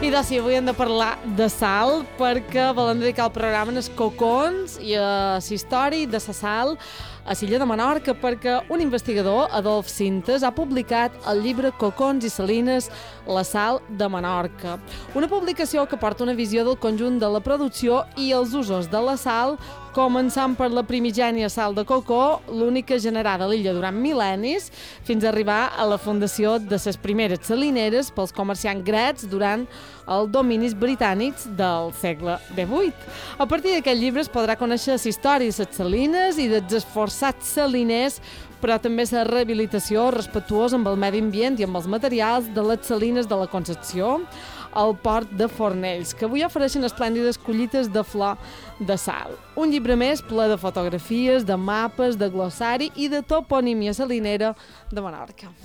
I doncs sí, avui hem de parlar de sal perquè volem dedicar el programa als cocons i a la història de la sal a l'illa de Menorca perquè un investigador, Adolf Sintes, ha publicat el llibre Cocons i salines, la sal de Menorca. Una publicació que porta una visió del conjunt de la producció i els usos de la sal, començant per la primigènia sal de cocó, l'única generada a l'illa durant mil·lennis, fins a arribar a la fundació de les primeres salineres pels comerciants grecs durant els dominis britànics del segle XVIII. A partir d'aquest llibre es podrà conèixer la història de les salines i dels esforçats saliners, però també la rehabilitació respectuosa amb el medi ambient i amb els materials de les salines de la Concepció, al port de Fornells, que avui ofereixen esplèndides collites de flor de sal. Un llibre més ple de fotografies, de mapes, de glossari i de toponímia salinera de Menorca.